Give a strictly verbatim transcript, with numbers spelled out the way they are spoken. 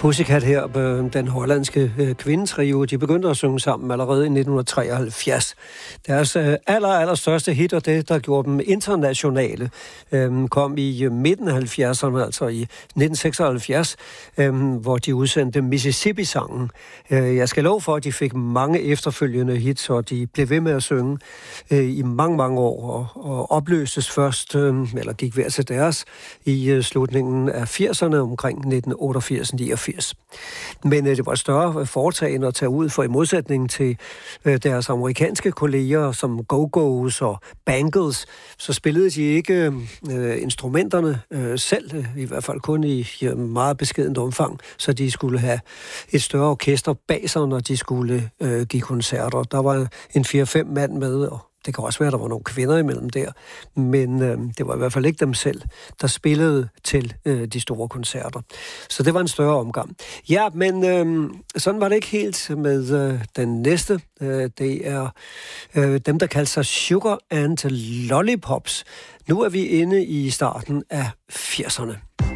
Pussycat her, den hollandske kvindetrio, de begyndte at synge sammen allerede i nitten treoghalvfjerds. Deres aller, aller største hit, og det, der gjorde dem internationale, kom i midten af halvfjerdserne, altså i nitten seksoghalvfjerds, hvor de udsendte Mississippi-sangen. Jeg skal love for, at de fik mange efterfølgende hits, og de blev ved med at synge i mange, mange år, og, og opløstes først, eller gik hver til deres, i slutningen af firserne, omkring nitten otteogfirs niogfirs. Men øh, det var et større foretagende at tage ud, for i modsætning til øh, deres amerikanske kolleger som Go-Go's og Bangles, så spillede de ikke øh, instrumenterne øh, selv, øh, i hvert fald kun i øh, meget beskedent omfang, så de skulle have et større orkester bag sig, når de skulle øh, give koncerter. Der var en fire-fem mand med, og det kan også være, at der var nogle kvinder imellem der, men øh, det var i hvert fald ikke dem selv, der spillede til øh, de store koncerter. Så det var en større omgang. Ja, men øh, sådan var det ikke helt med øh, den næste. Øh, det er øh, dem, der kalder sig Sugar and Lollipops. Nu er vi inde i starten af firserne.